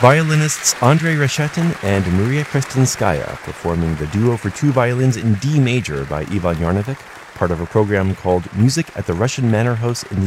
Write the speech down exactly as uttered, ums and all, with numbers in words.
Violinists Andrei Reshetin and Maria Krestinskaya performing the duo for two violins in D major by Ivan Yarnovic, part of a program called Music at the Russian Manor House in the